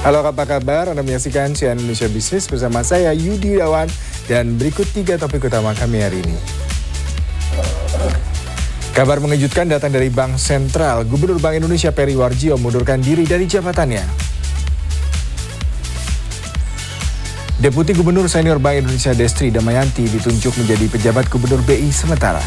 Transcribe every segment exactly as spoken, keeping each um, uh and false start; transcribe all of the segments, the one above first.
Halo, apa kabar? Anda menyaksikan C N N Indonesia Business bersama saya Yudi Dawan dan berikut tiga topik utama kami hari ini. Kabar mengejutkan datang dari Bank Sentral. Gubernur Bank Indonesia Peri Warjio mengundurkan diri dari jabatannya. Deputi Gubernur Senior Bank Indonesia Destri Damayanti ditunjuk menjadi pejabat Gubernur B I sementara.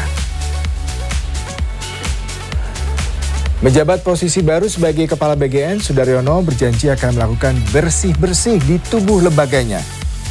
Menjabat posisi baru sebagai Kepala B G N, Sudaryono berjanji akan melakukan bersih-bersih di tubuh lembaganya.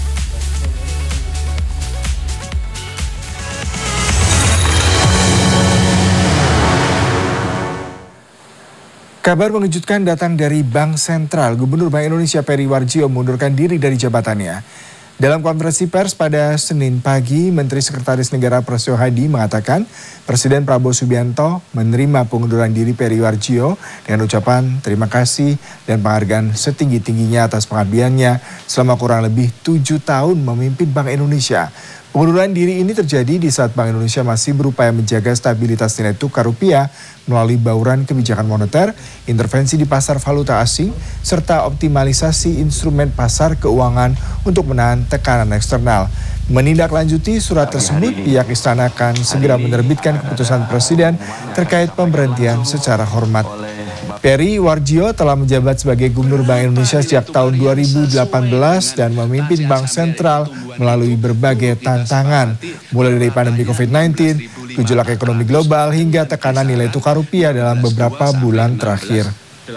Kabar mengejutkan datang dari Bank Sentral. Gubernur Bank Indonesia Peri Warjio mengundurkan diri dari jabatannya. Dalam konferensi pers pada Senin pagi, Menteri Sekretaris Negara Prasetyo Hadi mengatakan Presiden Prabowo Subianto menerima pengunduran diri Peri Warjio dengan ucapan terima kasih dan penghargaan setinggi-tingginya atas pengabdiannya selama kurang lebih tujuh tahun memimpin Bank Indonesia. Pengunduran diri ini terjadi di saat Bank Indonesia masih berupaya menjaga stabilitas nilai tukar rupiah melalui bauran kebijakan moneter, intervensi di pasar valuta asing, serta optimalisasi instrumen pasar keuangan untuk menahan tekanan eksternal. Menindaklanjuti surat tersebut, pihak istana akan segera menerbitkan keputusan Presiden terkait pemberhentian secara hormat. Peri Warjio telah menjabat sebagai Gubernur Bank Indonesia sejak tahun dua ribu delapan belas dan memimpin Bank Sentral melalui berbagai tantangan, mulai dari pandemi covid sembilan belas, gejolak ekonomi global, hingga tekanan nilai tukar rupiah dalam beberapa bulan terakhir.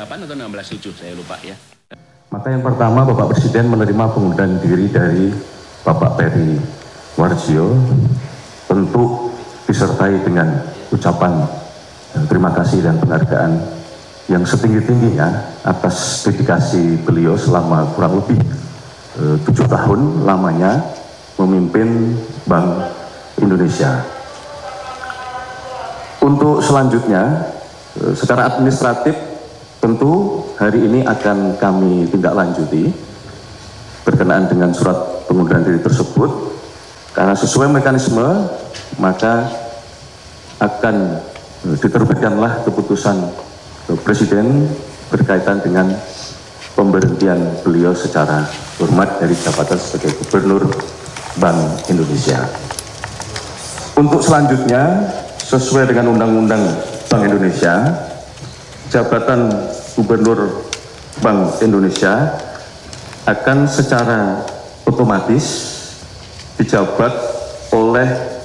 Maka yang pertama, Bapak Presiden menerima pengunduran diri dari Bapak Peri Warjio, tentu disertai dengan ucapan terima kasih dan penghargaan yang setinggi-tingginya atas dedikasi beliau selama kurang lebih eh, tujuh tahun lamanya memimpin Bank Indonesia. Untuk selanjutnya, eh, secara administratif tentu hari ini akan kami tindak lanjuti berkenaan dengan surat pengunduran diri tersebut, karena sesuai mekanisme maka akan eh, diterbitkanlah keputusan Presiden berkaitan dengan pemberhentian beliau secara hormat dari jabatan sebagai Gubernur Bank Indonesia. Untuk selanjutnya, sesuai dengan Undang-Undang Bank Indonesia, jabatan Gubernur Bank Indonesia akan secara otomatis dijabat oleh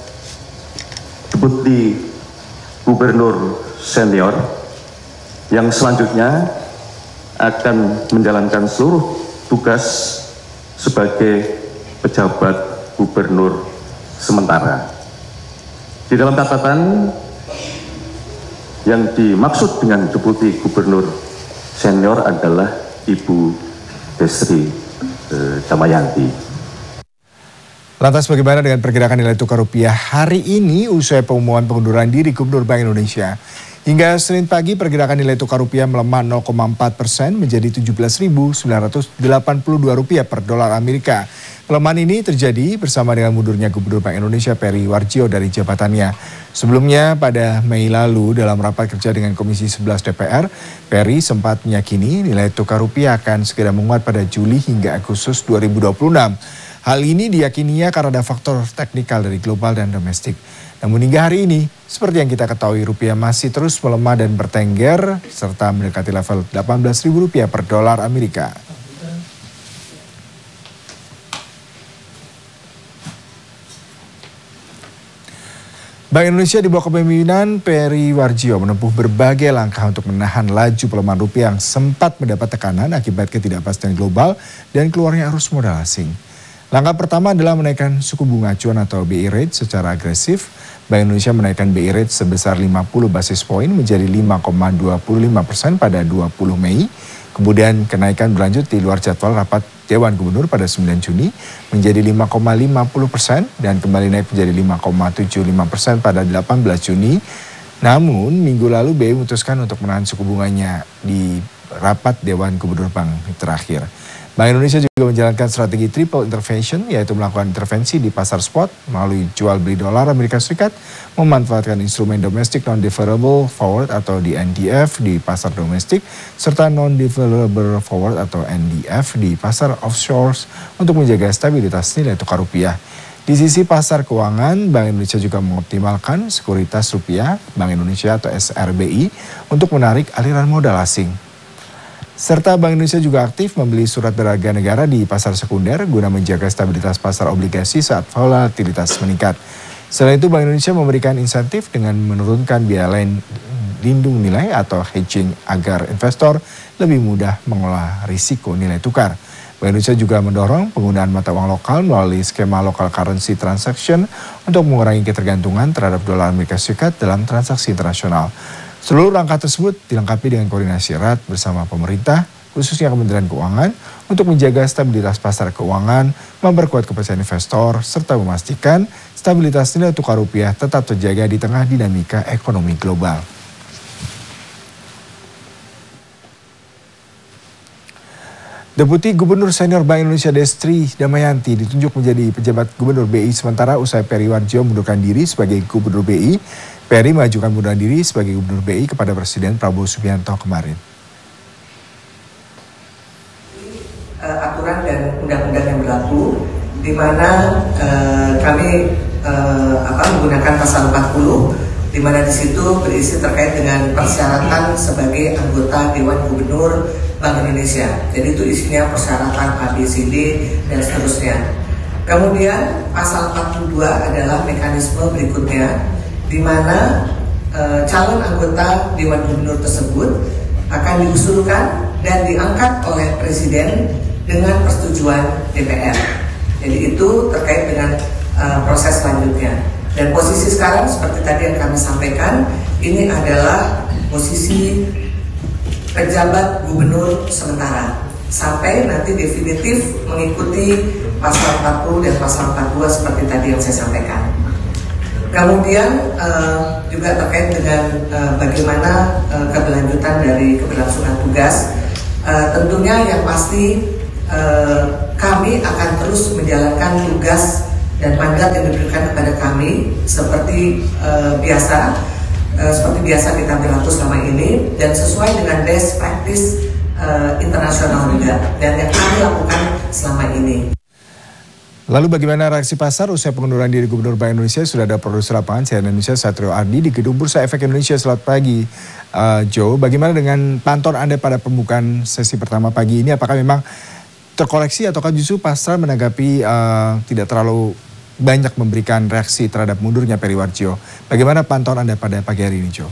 Deputi Gubernur Senior yang selanjutnya akan menjalankan seluruh tugas sebagai pejabat gubernur sementara. Di dalam catatan yang dimaksud dengan deputi gubernur senior adalah Ibu Destri eh, Damayanti. Lantas bagaimana dengan pergerakan nilai tukar rupiah hari ini usai pengumuman pengunduran diri Gubernur Bank Indonesia? Hingga Senin pagi pergerakan nilai tukar rupiah melemah nol koma empat persen menjadi tujuh belas ribu sembilan ratus delapan puluh dua rupiah per dolar Amerika. Pelemahan ini terjadi bersama dengan mundurnya Gubernur Bank Indonesia Peri Warjio dari jabatannya. Sebelumnya pada Mei lalu dalam rapat kerja dengan Komisi sebelas D P R, Peri sempat meyakini nilai tukar rupiah akan segera menguat pada Juli hingga Agustus dua ribu dua puluh enam. Hal ini diyakininya karena ada faktor teknikal dari global dan domestik. Namun hingga hari ini, seperti yang kita ketahui, rupiah masih terus melemah dan bertengger serta mendekati level delapan belas ribu rupiah per dolar Amerika. Bank Indonesia di bawah kepemimpinan Peri Warjio menempuh berbagai langkah untuk menahan laju pelemahan rupiah yang sempat mendapat tekanan akibat ketidakpastian global dan keluarnya arus modal asing. Langkah pertama adalah menaikkan suku bunga acuan atau B I rate secara agresif. Bank Indonesia menaikkan B I rate sebesar lima puluh basis poin menjadi lima koma dua lima persen pada dua puluh Mei. Kemudian kenaikan berlanjut di luar jadwal rapat Dewan Gubernur pada sembilan Juni menjadi lima koma lima puluh persen dan kembali naik menjadi lima koma tujuh lima persen pada delapan belas Juni. Namun minggu lalu B I memutuskan untuk menahan suku bunganya di rapat Dewan Gubernur Bank terakhir. Bank Indonesia juga menjalankan strategi triple intervention, yaitu melakukan intervensi di pasar spot melalui jual beli dolar Amerika Serikat, memanfaatkan instrumen domestic non-deliverable forward atau D N D F di pasar domestik, serta non-deliverable forward atau N D F di pasar offshore untuk menjaga stabilitas nilai tukar rupiah. Di sisi pasar keuangan, Bank Indonesia juga mengoptimalkan sekuritas rupiah Bank Indonesia atau S R B I untuk menarik aliran modal asing. Serta Bank Indonesia juga aktif membeli surat berharga negara di pasar sekunder guna menjaga stabilitas pasar obligasi saat volatilitas meningkat. Selain itu, Bank Indonesia memberikan insentif dengan menurunkan biaya lain lindung nilai atau hedging agar investor lebih mudah mengolah risiko nilai tukar. Bank Indonesia juga mendorong penggunaan mata uang lokal melalui skema local currency transaction untuk mengurangi ketergantungan terhadap dolar Amerika Serikat dalam transaksi internasional. Seluruh langkah tersebut dilengkapi dengan koordinasi erat bersama pemerintah, khususnya Kementerian Keuangan, untuk menjaga stabilitas pasar keuangan, memperkuat kepercayaan investor, serta memastikan stabilitas nilai tukar rupiah tetap terjaga di tengah dinamika ekonomi global. Deputi Gubernur Senior Bank Indonesia Destri Damayanti ditunjuk menjadi pejabat Gubernur B I sementara usai Peri Warjio mengundurkan diri sebagai Gubernur B I. Peri mengajukan pengunduran diri sebagai Gubernur B I kepada Presiden Prabowo Subianto kemarin. Uh, aturan dan undang-undang yang berlaku, di mana uh, kami uh, apa, menggunakan pasal empat puluh, di mana di situ berisi terkait dengan persyaratan sebagai anggota Dewan Gubernur Bank Indonesia. Jadi itu isinya persyaratan A, B, C, D dan seterusnya. Kemudian pasal empat puluh dua adalah mekanisme berikutnya, di mana e, calon anggota Dewan Gubernur tersebut akan diusulkan dan diangkat oleh Presiden dengan persetujuan D P R. Jadi itu terkait dengan e, proses selanjutnya. Dan posisi sekarang seperti tadi yang kami sampaikan, ini adalah posisi pejabat gubernur sementara sampai nanti definitif mengikuti pasal empat puluh dan pasal empat puluh dua seperti tadi yang saya sampaikan. Kemudian uh, juga terkait dengan uh, bagaimana uh, keberlanjutan dari keberlangsungan tugas, uh, tentunya yang pasti uh, kami akan terus menjalankan tugas dan mandat yang diberikan kepada kami seperti uh, biasa, uh, seperti biasa kita berlaku selama ini dan sesuai dengan best practice uh, internasional juga dan yang kami lakukan selama ini. Lalu bagaimana reaksi pasar usai pengunduran diri Gubernur Bank Indonesia? Sudah ada produser lapangan C N N Indonesia Satrio Ardi di Gedung Bursa Efek Indonesia. Selamat pagi, uh, Joe. Bagaimana dengan pantauan Anda pada pembukaan sesi pertama pagi ini? Apakah memang terkoreksi ataukah justru pasar menanggapi uh, tidak terlalu banyak memberikan reaksi terhadap mundurnya Peri Warjio? Bagaimana pantauan Anda pada pagi hari ini, Joe?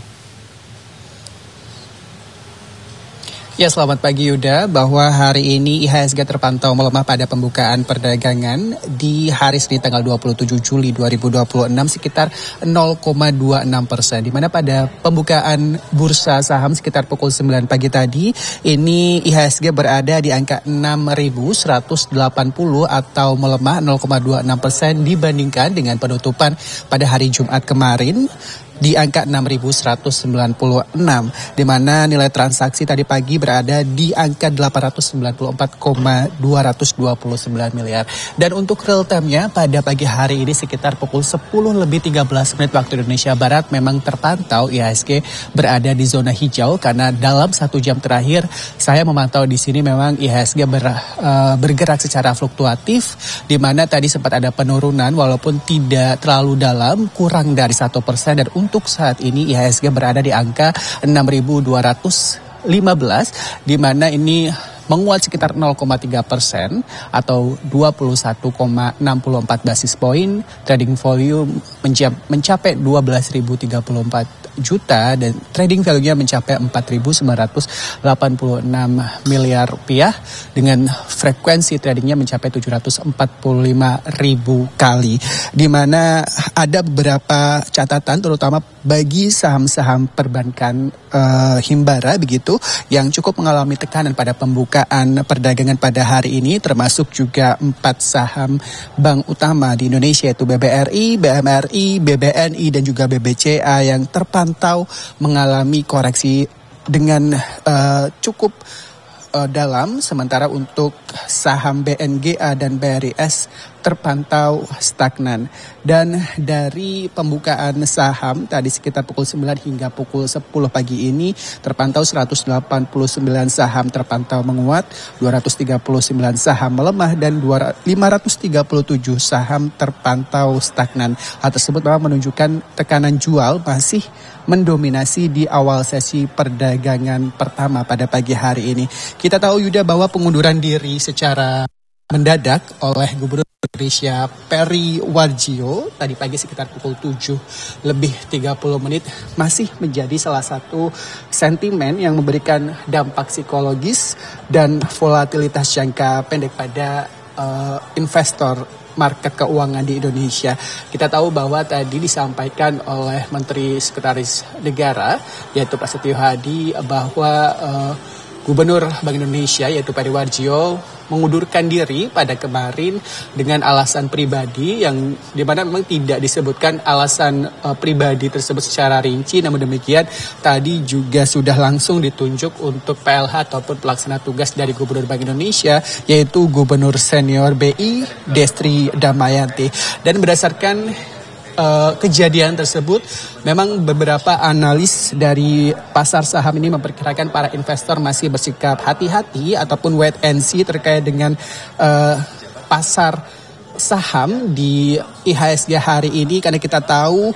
Ya, selamat pagi Yuda, bahwa hari ini I H S G terpantau melemah pada pembukaan perdagangan di hari Senin tanggal dua puluh tujuh Juli dua ribu dua puluh enam sekitar nol koma dua enam persen. Di mana pada pembukaan bursa saham sekitar pukul sembilan pagi tadi, ini I H S G berada di angka enam ribu seratus delapan puluh atau melemah nol koma dua enam persen dibandingkan dengan penutupan pada hari Jumat kemarin di angka enam ribu seratus sembilan puluh enam, di mana nilai transaksi tadi pagi berada di angka delapan ratus sembilan puluh empat koma dua dua sembilan miliar. Dan untuk real time-nya pada pagi hari ini sekitar pukul sepuluh lebih tiga belas menit waktu Indonesia Barat memang terpantau I H S G berada di zona hijau karena dalam satu jam terakhir saya memantau di sini memang I H S G ber, uh, bergerak secara fluktuatif, di mana tadi sempat ada penurunan walaupun tidak terlalu dalam, kurang dari satu persen, dan untuk saat ini I H S G berada di angka enam ribu dua ratus lima belas, di mana ini menguat sekitar nol koma tiga persen atau dua puluh satu koma enam empat basis poin. Trading volume mencapai dua belas ribu tiga puluh empat juta dan trading value-nya mencapai empat ribu sembilan ratus delapan puluh enam miliar rupiah dengan frekuensi tradingnya mencapai tujuh ratus empat puluh lima ribu kali, di mana ada beberapa catatan terutama bagi saham-saham perbankan uh, Himbara begitu yang cukup mengalami tekanan pada pembukaan perdagangan pada hari ini, termasuk juga empat saham bank utama di Indonesia yaitu B B R I, B M R I, B B N I dan juga B B C A yang terpantau mengalami koreksi dengan uh, cukup uh, dalam, sementara untuk saham B N G A dan B R I S terpantau stagnan. Dan dari pembukaan saham tadi sekitar pukul sembilan hingga pukul sepuluh pagi ini terpantau seratus delapan puluh sembilan saham terpantau menguat, dua ratus tiga puluh sembilan saham melemah, dan lima ratus tiga puluh tujuh saham terpantau stagnan. Hal tersebut memang menunjukkan tekanan jual masih mendominasi di awal sesi perdagangan pertama pada pagi hari ini. Kita tahu Yuda bahwa pengunduran diri secara mendadak oleh Gubernur Indonesia Peri Warjio tadi pagi sekitar pukul tujuh lebih tiga puluh menit masih menjadi salah satu sentimen yang memberikan dampak psikologis dan volatilitas jangka pendek pada uh, investor market keuangan di Indonesia. Kita tahu bahwa tadi disampaikan oleh Menteri Sekretaris Negara yaitu Pak Setio Hadi bahwa uh, Gubernur Bank Indonesia yaitu Peri Warjio mengundurkan diri pada kemarin dengan alasan pribadi yang dimana memang tidak disebutkan alasan uh, pribadi tersebut secara rinci. Namun demikian tadi juga sudah langsung ditunjuk untuk P L H ataupun pelaksana tugas dari Gubernur Bank Indonesia yaitu Gubernur Senior B I Destri Damayanti. Dan berdasarkan Uh, kejadian tersebut, memang beberapa analis dari pasar saham ini memperkirakan para investor masih bersikap hati-hati ataupun wait and see terkait dengan uh, pasar saham di I H S G hari ini, karena kita tahu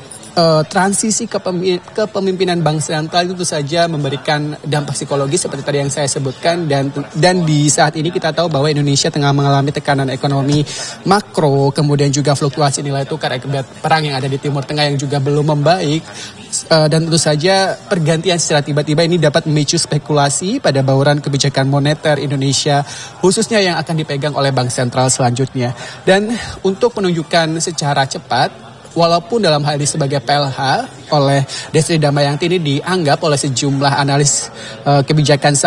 Uh, transisi kepemimpinan Bank Sentral itu tentu saja memberikan dampak psikologis seperti tadi yang saya sebutkan, dan dan di saat ini kita tahu bahwa Indonesia tengah mengalami tekanan ekonomi makro, kemudian juga fluktuasi nilai tukar akibat perang yang ada di Timur Tengah yang juga belum membaik, uh, dan tentu saja pergantian secara tiba-tiba ini dapat memicu spekulasi pada bauran kebijakan moneter Indonesia khususnya yang akan dipegang oleh Bank Sentral selanjutnya. Dan untuk menunjukkan secara cepat, walaupun dalam hal ini sebagai P L H oleh Destri Damayanti ini dianggap oleh sejumlah analis uh, kebijakan